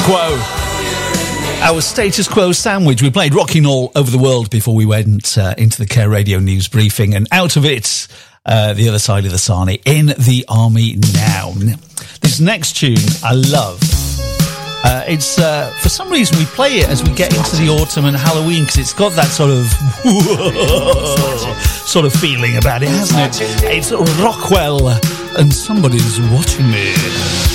Quo. Our status quo sandwich. We played Rocking All Over the World before we went into the Care Radio News briefing, and out of it, the other side of the Sarnie, In the Army Now. This next tune I love. It's for some reason we play it as we get into the autumn and Halloween, because it's got that sort of feeling about it, hasn't it? It's Rockwell and Somebody's Watching Me.